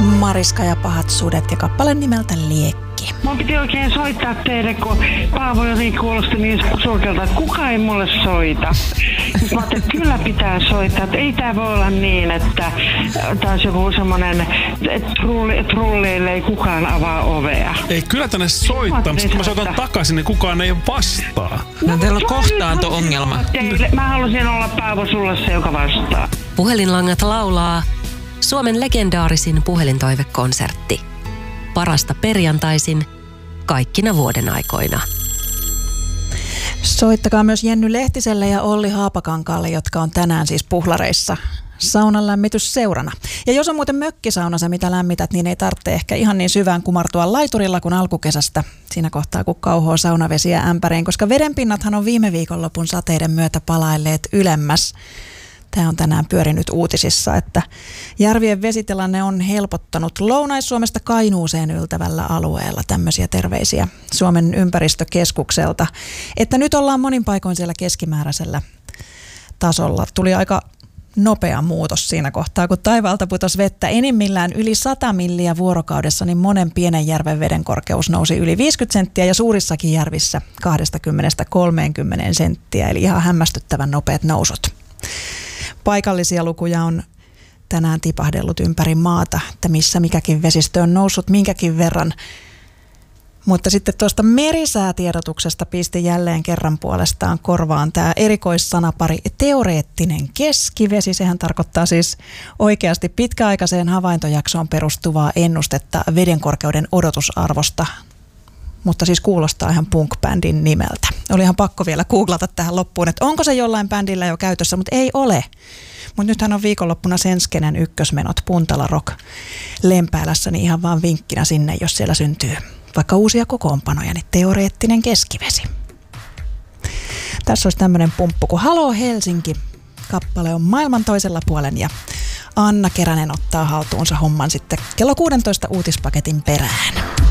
Mariska ja pahat sudet ja kappale nimeltä Liekki. Mun piti oikein soittaa teille, kun Paavo jotenkin kuulosti niin surkealta, että kukaan ei mulle soita. Mä ajattelin, että kyllä pitää soittaa, että ei tää voi olla niin, että taas joku semmonen trulleille ei kukaan avaa ovea. Ei, kyllä tänne soittaa, mutta kun mä soitan takaisin, niin kukaan ei vastaa. No teillä on kohtaanto-ongelma. Mä halusin olla Paavo sulle se, joka vastaa. Puhelinlangat laulaa Suomen legendaarisin puhelintoivekonsertti. Parasta perjantaisin kaikkina vuoden aikoina. Soittakaa myös Jenny Lehtiselle ja Olli Haapakankaalle, jotka on tänään siis puhlareissa saunan lämmitysseurana. Ja jos on muuten mökkisauna se, mitä lämmität, niin ei tarvitse ehkä ihan niin syvään kumartua laiturilla kuin alkukesästä. Siinä kohtaa, kun kauhoo saunavesiä ämpäriin, koska vedenpinnathan on viime viikonlopun sateiden myötä palailleet ylemmäs. Tämä on tänään pyörinyt uutisissa, että järvien vesitilanne on helpottanut Lounais-Suomesta Kainuuseen yltävällä alueella. Tämmöisiä terveisiä Suomen ympäristökeskukselta, että nyt ollaan monin paikoin siellä keskimääräisellä tasolla. Tuli aika nopea muutos siinä kohtaa, kun taivaalta putosi vettä enimmillään yli 100 milliä vuorokaudessa, niin monen pienen järven veden korkeus nousi yli 50 senttiä ja suurissakin järvissä 20-30 senttiä, eli ihan hämmästyttävän nopeat nousut. Paikallisia lukuja on tänään tipahdellut ympäri maata, että missä mikäkin vesistö on noussut minkäkin verran. Mutta sitten tuosta merisäätiedotuksesta pisti jälleen kerran puolestaan korvaan tämä erikoissanapari teoreettinen keskivesi. Sehän tarkoittaa siis oikeasti pitkäaikaiseen havaintojaksoon perustuvaa ennustetta vedenkorkeuden odotusarvosta. Mutta siis kuulostaa ihan punk-bändin nimeltä. Oli ihan pakko vielä googlata tähän loppuun, että onko se jollain bändillä jo käytössä, mutta ei ole. Mutta nythän on viikonloppuna Senskenen ykkösmenot Puntala Rock Lempäälässä, niin ihan vaan vinkkinä sinne, jos siellä syntyy vaikka uusia kokoonpanoja, niin teoreettinen keskivesi. Tässä olisi tämmöinen pumppu kuin Halo Helsinki. Kappale on maailman toisella puolen ja Anna Keränen ottaa haltuunsa homman sitten kello 16 uutispaketin perään.